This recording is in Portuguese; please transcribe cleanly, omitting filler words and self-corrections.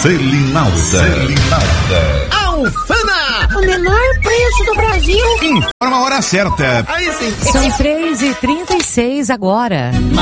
Selinalda. Alfama, o menor preço do Brasil. Informa a hora certa. Aí sim. São 3h36 agora.